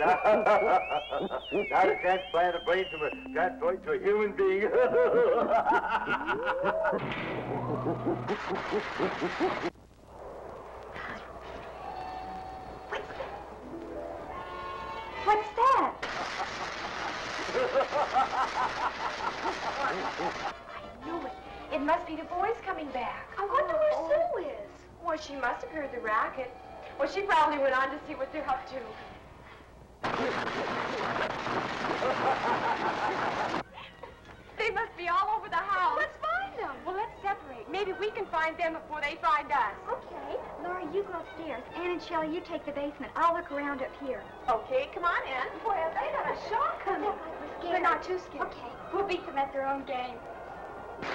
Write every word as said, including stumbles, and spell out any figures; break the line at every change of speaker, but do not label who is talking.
Not a transplant of brain from a transplant to a human being.
What's that?
I knew it. It must be the boys coming back.
I wonder where Sue is.
Well, she must have heard the racket. Well, she probably went on to see what they're up to. They must be all over the house.
Let's find them.
Well, let's separate. Maybe we can find them before they find us.
Okay. Laura, you go upstairs. Ann and Shelley, you take the basement. I'll look around up here.
Okay, come on in.
Boy, they got a shock coming. We're
They're not too scared.
Okay.
We'll beat them at their own game.